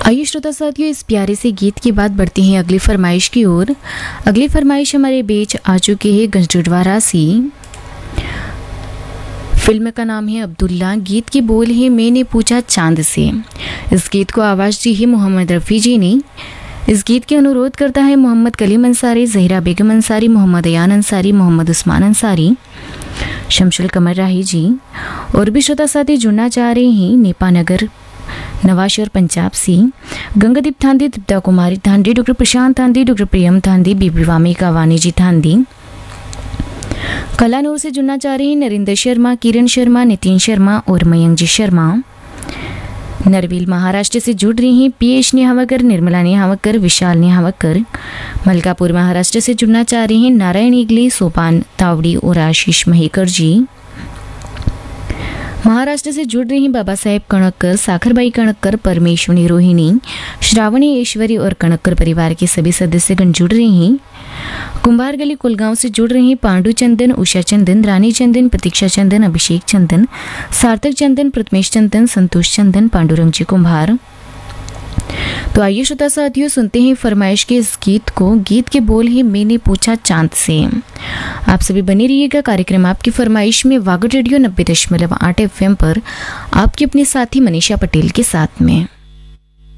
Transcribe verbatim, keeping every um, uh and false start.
आइए श्रोता साथियों, इस प्यारे से गीत के बाद बढ़ते हैं अगली फरमाइश की ओर। अगली फरमाइश हमारे बीच आ चुके हैं गंजडवारा से। फिल्म का नाम है अब्दुल्ला, गीत के बोल हैं मैंने पूछा चांद से। इस गीत को आवाज़ दी है मोहम्मद रफ़ी जी ने। इस गीत के अनुरोध करता है मोहम्मद कलीम अंसारी, जहरा बेगम अंसारी, मोहम्मद अयान अंसारी, मोहम्मद उस्मान अंसारी, शमशुल कमर राही जी। और भी श्रोता साथी जुड़ना चाह रहे हैं नेपानगर नवाशहर पंजाब से। गंगादीप थांदी, दीप्ता कुमारी थांदी, डॉक्टर प्रशांत थांदी, डॉक्टर प्रियम थांदी, बीबी वामिका वानी थांदी। कलानूर से जुड़ना चाह रहे हैं नरेंद्र शर्मा, किरण शर्मा, नितिन शर्मा और मयंक जी शर्मा। नरवील महाराष्ट्र से जुड़ रही हैं पीएच नेहावकर, निर्मला नेहावकर, विशाल नेहावकर। मलकापुर महाराष्ट्र से जुड़ना चाह रहे हैं नारायण इगले, सोपान तावड़ी और आशीष महेकर जी। महाराष्ट्र से जुड़ रही हैं बाबा साहेब कणक्कर, साखरबाई कणक्कर, परमेश्वरी रोहिणी, श्रावणी ऐश्वरी और कणक्कर परिवार के सभी सदस्यगण जुड़ रहे हैं। कुंभार गली कुलगांव से जुड़ रहे हैं पांडु चंदन, उषा चंदन, रानी चंदन, प्रतीक्षा चंदन, अभिषेक चंदन, सार्थक चंदन, प्रथमेश चंदन, संतोष चंदन, पांडुरंग जी कुंभार। तो आइए श्रोता साथियों, सुनते हैं फरमाइश के इस गीत को। गीत के बोल है मैंने पूछा चांद से। आप सभी बने रहिएगा कार्यक्रम आपकी फरमाइश में वागड़ रेडियो नब्बे दशमलव आठ एफ एम पर, आपकी अपनी साथी मनीषा पटेल के साथ में।